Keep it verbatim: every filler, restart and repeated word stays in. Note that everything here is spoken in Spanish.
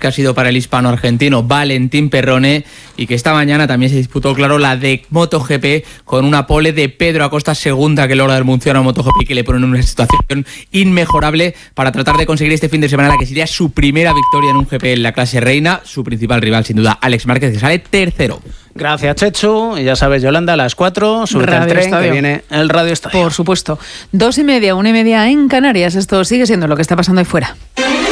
que ha sido para el hispano-argentino Valentín Perrone, y que esta mañana también se disputó, claro, la de MotoGP con una pole de Pedro Acosta, segunda que logra del Murciano MotoGP, que le pone en una situación inmejorable para tratar de conseguir este fin de semana la que sería su primera victoria en un G P en la clase reina. Su principal rival, sin duda, Alex Márquez, que sale tercero. Gracias, Chechu. Y ya sabes, Yolanda, a las cuatro, súbete al tren, Estadio. que viene el Radio Estadio. Por supuesto. Dos y media, una y media en Canarias. Esto sigue siendo lo que está pasando ahí fuera.